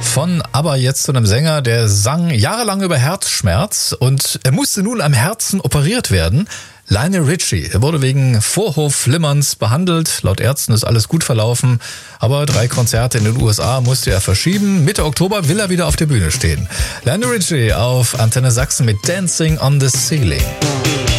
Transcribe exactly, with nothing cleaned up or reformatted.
Von ABBA jetzt zu einem Sänger, der sang jahrelang über Herzschmerz und er musste nun am Herzen operiert werden. Lionel Richie, er wurde wegen Vorhofflimmerns behandelt. Laut Ärzten ist alles gut verlaufen, aber drei Konzerte in den U S A musste er verschieben. Mitte Oktober will er wieder auf der Bühne stehen. Lionel Richie auf Antenne Sachsen mit Dancing on the Ceiling.